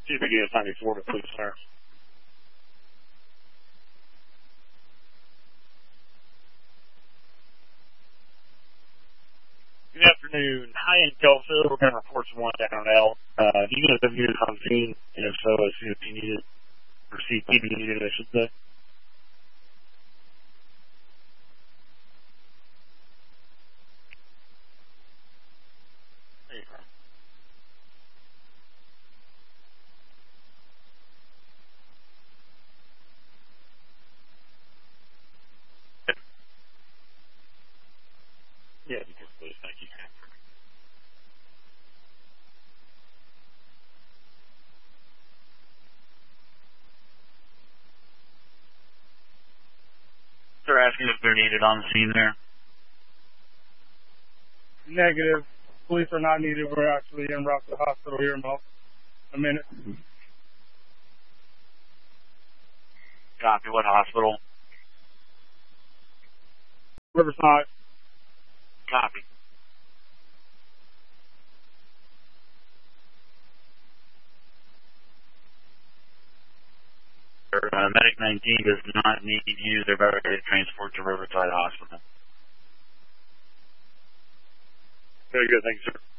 See if we get a 94 to please, sir. Good afternoon. Hi, in Kelso. We're going to report someone down L. Do you know if unit on scene? And if so, as soon as you need it, or CPD unit, I should say. There you go. Yeah, you can please. Thank you. They're asking if they're needed on the scene there. Negative. Police are not needed. We're actually en route to the hospital here in about a minute. Copy. What hospital? Riverside. Copy. Medic 19 does not need to use their barricade transport to Riverside Hospital. Very good. Thank you, sir.